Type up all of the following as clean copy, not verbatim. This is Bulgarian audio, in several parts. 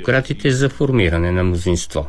демократите за формиране на мнозинство.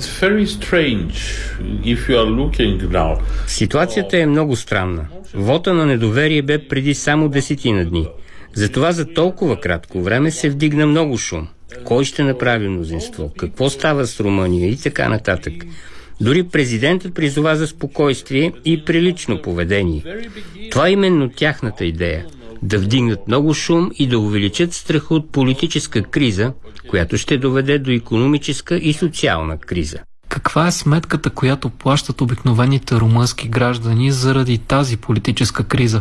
Ситуацията е много странна. Вота на недоверие бе преди само 10 дни. Затова за толкова кратко време се вдигна много шум. Кой ще направи мнозинство? Какво става с Румъния и така нататък? Дори президентът призова за спокойствие и прилично поведение. Това е именно тяхната идея – да вдигнат много шум и да увеличат страха от политическа криза, която ще доведе до икономическа и социална криза. Каква е сметката, която плащат обикновените румънски граждани заради тази политическа криза?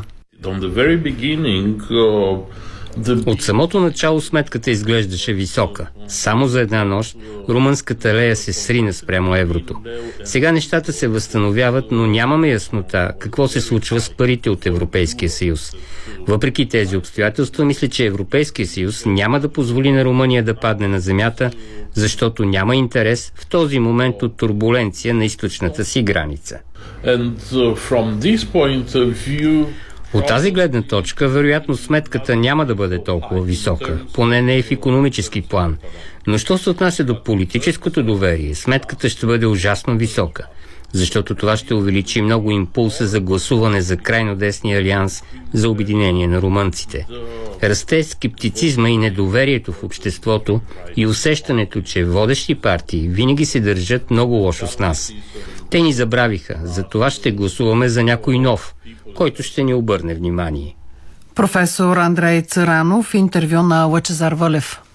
От самото начало сметката изглеждаше висока. Само за една нощ румънската лея се срина спрямо еврото. Сега нещата се възстановяват, но нямаме яснота какво се случва с парите от Европейския съюз. Въпреки тези обстоятелства, мисля, че Европейския съюз няма да позволи на Румъния да падне на земята, защото няма интерес в този момент от турбуленция на източната си граница. От тази гледна точка, вероятно сметката няма да бъде толкова висока, поне не и в икономически план. Но що се отнася до политическото доверие, сметката ще бъде ужасно висока, защото това ще увеличи много импулса за гласуване за крайно десния алианс за обединение на румънците. Расте скептицизма и недоверието в обществото и усещането, че водещи партии винаги се държат много лошо с нас. Те ни забравиха, затова ще гласуваме за някой нов, който ще ни обърне внимание. Професор Андрей Царанов, интервю на Лъчезар Вълев.